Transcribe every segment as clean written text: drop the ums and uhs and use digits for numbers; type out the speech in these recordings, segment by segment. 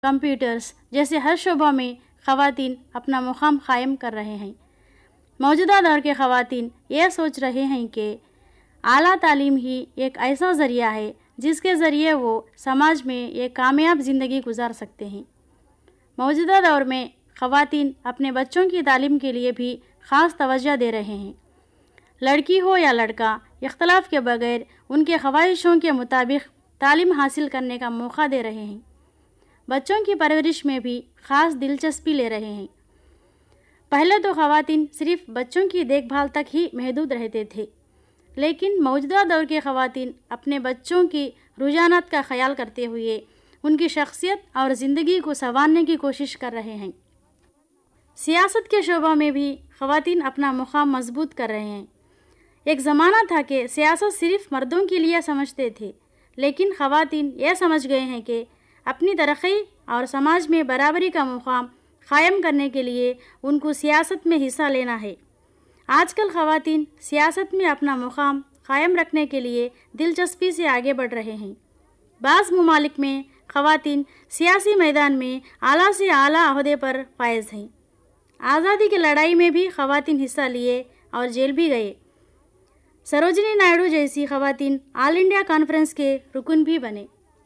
Computers जैसे हर शोबों में ख़वातीन अपना मुकाम कायम कर रहे हैं। मौजूदा दौर के ख़वातीन ये सोच रहे हैं कि आला तालीम ही एक ऐसा ज़रिया है जिसके ज़रिए वो समाज में एक कामयाब ज़िंदगी गुजार सकते हैं। मौजूदा दौर में ख़वातीन अपने बच्चों की तालीम के लिए भी ख़ास तवज्जो दे रहे हैं। लड़की हो या लड़का, इख्तलाफ के बगैर उनके ख्वाहिशों के मुताबिक तालीम हासिल करने का मौका दे रहे हैं। बच्चों की परवरिश में भी ख़ास दिलचस्पी ले रहे हैं। पहले तो ख़वातीन सिर्फ बच्चों की देखभाल तक ही महदूद रहते थे, लेकिन मौजूदा दौर के ख़वातीन अपने बच्चों की रुझानात का ख्याल करते हुए उनकी शख्सियत और ज़िंदगी को संवारने की कोशिश कर रहे हैं। सियासत के शोबों में भी ख़वातीन अपना मुकाम मजबूत कर रहे हैं। एक ज़माना था कि सियासत सिर्फ मर्दों के लिए समझते थे, लेकिन ख़वातीन यह समझ गए हैं कि अपनी तरक्की और समाज में बराबरी का मुकाम कायम करने के लिए उनको सियासत में हिस्सा लेना है। आजकल ख़वातीन सियासत में अपना मुकाम कायम रखने के लिए दिलचस्पी से आगे बढ़ रहे हैं। बाज़ ममालिक में ख़वातीन सियासी मैदान में आला से आला अहदे पर फायज हैं। आज़ादी की लड़ाई में भी ख़वातीन हिस्सा लिए और जेल भी गए। सरोजिनी नायडू जैसी ख़वातीन ऑल इंडिया कॉन्फ्रेंस के रुकन भी बने।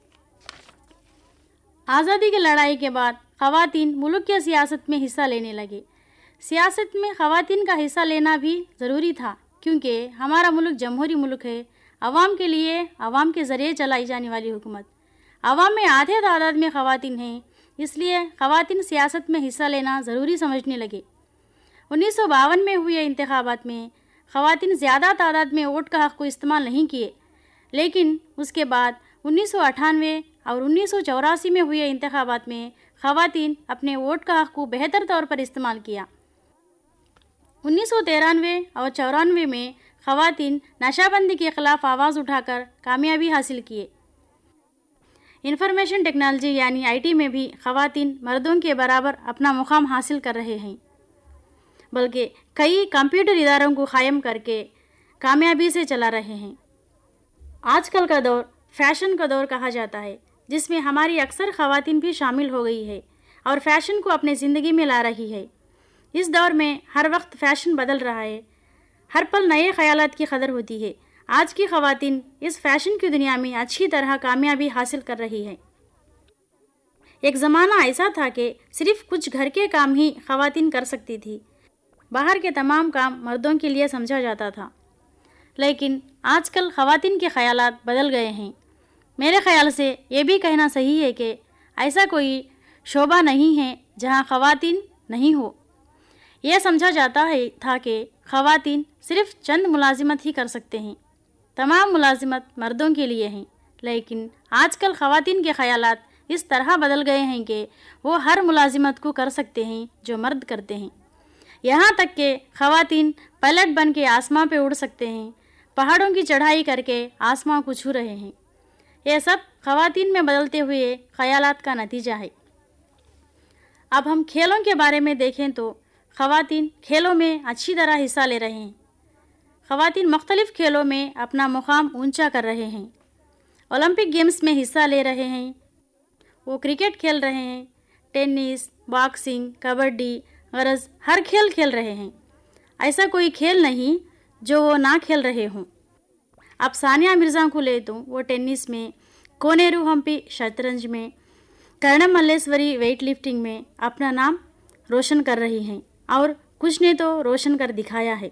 आज़ादी की लड़ाई के बाद ख़वातीन मुल्क के सियासत में हिस्सा लेने लगे। सियासत में ख़वातीन का हिस्सा लेना भी ज़रूरी था, क्योंकि हमारा मुल्क जमहूरी मुल्क है। अवाम के लिए अवाम के ज़रिए चलाई जाने वाली हुकूमत। अवाम में आधे तादाद में ख़वातीन हैं, इसलिए ख़वातीन सियासत में हिस्सा लेना ज़रूरी समझने लगे। 1952 में हुए इंतखाबात में ख़वातीन ज़्यादा तादाद में वोट का हक़ को इस्तेमाल नहीं किए, लेकिन उसके बाद 1998 और 1984 में हुए इंतखाबात में ख़वातीन अपने वोट का हक़ को बेहतर तौर पर इस्तेमाल किया। 1993 और 94 में ख़वातीन नशाबंदी के ख़िलाफ़ आवाज़ उठाकर कामयाबी हासिल किए। इंफॉर्मेशन टेक्नोलॉजी यानी IT में भी ख़वातीन मर्दों के बराबर अपना मुकाम हासिल कर रहे हैं, बल्कि कई कंप्यूटर इदारों को कायम करके कामयाबी से चला रहे हैं। आजकल का दौर फैशन का दौर कहा जाता है, जिसमें हमारी अक्सर ख़वातीन भी शामिल हो गई है और फैशन को अपने ज़िंदगी में ला रही है। इस दौर में हर वक्त फ़ैशन बदल रहा है, हर पल नए ख़यालात की कदर होती है। आज की ख़वातीन इस फैशन की दुनिया में अच्छी तरह कामयाबी हासिल कर रही है। एक ज़माना ऐसा था कि सिर्फ कुछ घर के काम ही ख़वातीन कर सकती थी, बाहर के तमाम काम मर्दों के लिए समझा जाता था। लेकिन आजकल ख़वातीन के ख़यालात बदल गए हैं। मेरे ख़याल से ये भी कहना सही है कि ऐसा कोई शोबा नहीं है जहाँ ख़वातीन नहीं हो। यह समझा जाता था कि ख़वातीन सिर्फ चंद मुलाजिमत ही कर सकते हैं, तमाम मुलाजिमत मर्दों के लिए हैं। लेकिन आजकल ख़वातीन के ख़यालात इस तरह बदल गए हैं कि वो हर मुलाजिमत को कर सकते हैं जो मर्द करते हैं। यहाँ तक कि ख़वातीन पायलट बन के आसमां पे उड़ सकते हैं, पहाड़ों की चढ़ाई करके आसमां को छू रहे हैं। यह सब ख़वातीन में बदलते हुए ख़यालात का नतीजा है। अब हम खेलों के बारे में देखें तो ख़वातीन खेलों में अच्छी तरह हिस्सा ले रहे हैं। ख़वातीन मुख्तलिफ़ खेलों में अपना मुकाम ऊंचा कर रहे हैं। ओलंपिक गेम्स में हिस्सा ले रहे हैं, वो क्रिकेट खेल रहे हैं, टेनिस, बॉक्सिंग, कबड्डी, गरज हर खेल खेल रहे हैं। ऐसा कोई खेल नहीं जो वो ना खेल रहे हों। अब सानिया मिर्ज़ा को ले तो वो टेनिस में, कोनेरू हम्पी शतरंज में, कर्णम मल्लेश्वरी वेट लिफ्टिंग में अपना नाम रोशन कर रही हैं और कुछ ने तो रोशन कर दिखाया है।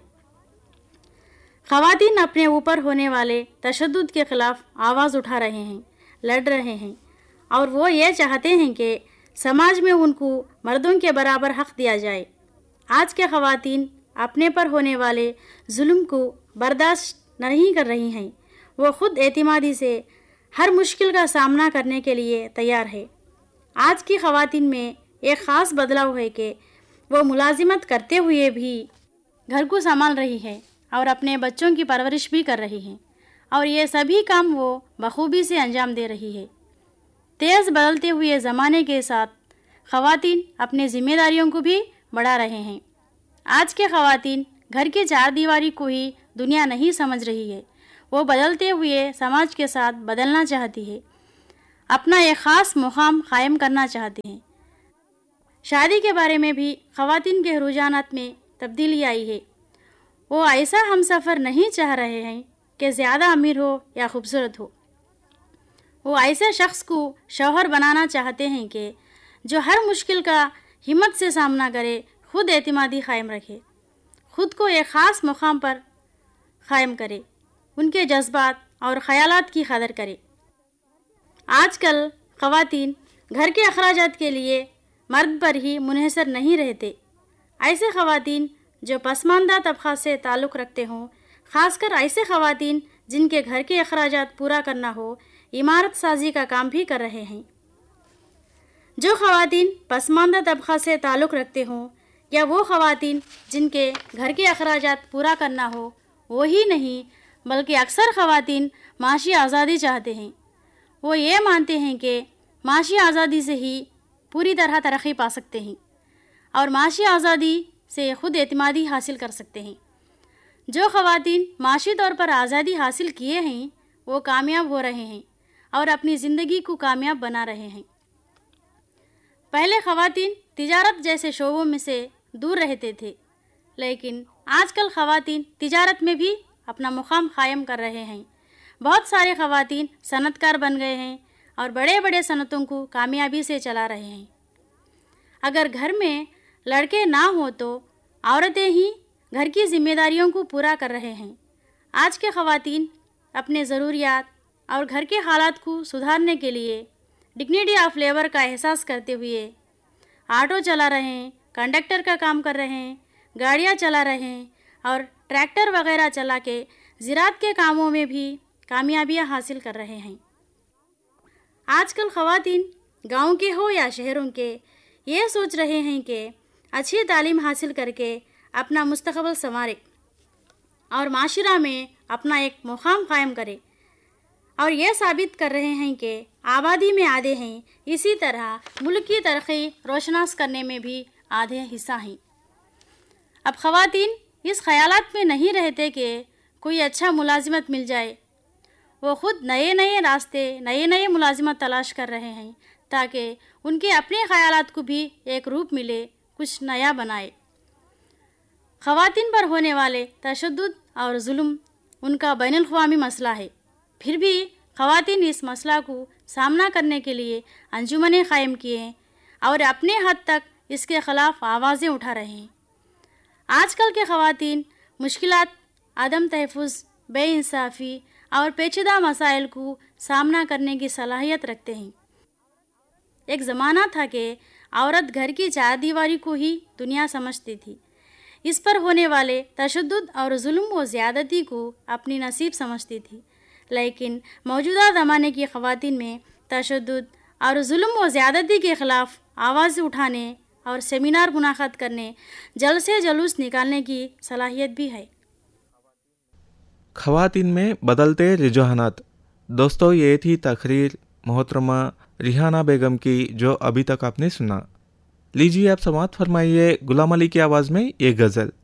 ख़वातीन अपने ऊपर होने वाले तशद्दुद के ख़िलाफ़ आवाज़ उठा रहे हैं, लड़ रहे हैं और वो ये चाहते हैं कि समाज में उनको मर्दों के बराबर हक़ दिया जाए। आज के ख़वातीन अपने पर होने वाले जुल्म को बर्दाश्त नहीं कर रही हैं। वो खुद एतमादी से हर मुश्किल का सामना करने के लिए तैयार है। आज की ख़वातीन में एक ख़ास बदलाव है कि वो मुलाजिमत करते हुए भी घर को संभाल रही है और अपने बच्चों की परवरिश भी कर रही हैं, और ये सभी काम वो बखूबी से अंजाम दे रही है। तेज़ बदलते हुए ज़माने के साथ ख़वातीन अपनी ज़िम्मेदारियों को भी बढ़ा रहे हैं। आज के ख़वातीन घर की चार दीवारी को ही दुनिया नहीं समझ रही है, वो बदलते हुए समाज के साथ बदलना चाहती है। अपना एक ख़ास मुकाम कायम करना चाहते हैं। शादी के बारे में भी ख़वातीन के रुझानात में तब्दीली आई है। वो ऐसा हम सफ़र नहीं चाह रहे हैं कि ज़्यादा अमीर हो या खूबसूरत हो। वो ऐसे शख्स को शौहर बनाना चाहते हैं कि जो हर मुश्किल का हिम्मत से सामना करे, खुद एतमादी कायम रखे, खुद को एक ख़ास मुकाम पर कायम करे, उनके जज्बात और ख़यालात की कदर करे। आजकल ख़वातीन घर के अखराजात के लिए मर्द पर ही मुनहसर नहीं रहते। ऐसे ख़वातीन जो पसमानदा तबक़ा से ताल्लुक़ रखते हों, ख़ासकर ऐसे ख़वातीन जिनके घर के अखराजात पूरा करना हो, इमारत साजी का काम भी कर रहे हैं। जो ख़वातीन पसमानदा तबक़ा से ताल्लुक़ रखते हों या वो ख़वातीन जिनके घर के अखराजात पूरा करना हो, वो ही नहीं बल्कि अक्सर ख़वातीन माशी आज़ादी चाहते हैं। वो ये मानते हैं कि माशी आज़ादी से ही पूरी तरह तरक्की पा सकते हैं और माशी आज़ादी से ख़ुद एतमादी हासिल कर सकते हैं। जो ख़वातीन माशी तौर पर आज़ादी हासिल किए हैं वो कामयाब हो रहे हैं और अपनी ज़िंदगी को कामयाब बना रहे हैं। पहले ख़वातीन तिजारत जैसे शोबों में से दूर रहते थे, लेकिन आजकल ख़वातीन तिजारत में भी अपना मुकाम कायम कर रहे हैं। बहुत सारे ख़वातीन सनतकार बन गए हैं और बड़े बड़े सनतों को कामयाबी से चला रहे हैं। अगर घर में लड़के ना हो तो औरतें ही घर की जिम्मेदारियों को पूरा कर रहे हैं। आज के ख़वातीन अपने ज़रूरियात और घर के हालात को सुधारने के लिए डिग्निटी ऑफ लेबर का एहसास करते हुए ऑटो चला रहे हैं, कंडक्टर का काम कर रहे हैं, गाड़ियाँ चला रहे हैं और ट्रैक्टर वगैरह चला के ज़राअत के कामों में भी कामयाबियाँ हासिल कर रहे हैं। आजकल ख़वातीन गांव के हो या शहरों के ये सोच रहे हैं कि अच्छी तालीम हासिल करके अपना मुस्तक़बिल संवारे और माशरा में अपना एक मुकाम कायम करे और ये साबित कर रहे हैं कि आबादी में आधे हैं, इसी तरह मुल्क की तरक्की रोशनास करने में भी आधे हिस्सा हैं। अब ख़वातीन इस ख़यालात में नहीं रहते कि कोई अच्छा मुलाजिमत मिल जाए। वो ख़ुद नए नए रास्ते, नए नए मुलाजिमत तलाश कर रहे हैं ताकि उनके अपने ख़यालात को भी एक रूप मिले, कुछ नया बनाए। ख़वातीन पर होने वाले तशद्दुद और जुल्म उनका बैनुल-अक़वामी मसला है, फिर भी ख़वातीन इस मसला को सामना करने के लिए अंजुमनें क़ायम किए हैं और अपने हद तक इसके ख़िलाफ़ आवाज़ें उठा रहे हैं। आजकल के ख़वातीन मुश्किलात, अदम तहफ़्फ़ुज़, बेइंसाफ़ी और पेचीदा मसाइल को सामना करने की सलाहियत रखते हैं। एक ज़माना था कि औरत घर की चार दीवारी को ही दुनिया समझती थी। इस पर होने वाले तशद्दुद और जुल्म व ज़्यादती को अपनी नसीब समझती थी, लेकिन मौजूदा ज़माने की ख़वातीन में तशद्दुद और जुल्म व ज़्यादती के ख़िलाफ़ आवाज़ उठाने और सेमिनार मुनाक़द करने, जलसे जुलूस निकालने की सलाहियत भी है। ख़वातीन में बदलते रुझानात। दोस्तों, ये थी तकरीर मोहतरमा रिहाना बेगम की जो अभी तक आपने सुना। लीजिए आप समाअत फरमाइए गुलाम अली की आवाज़ में ये गज़ल।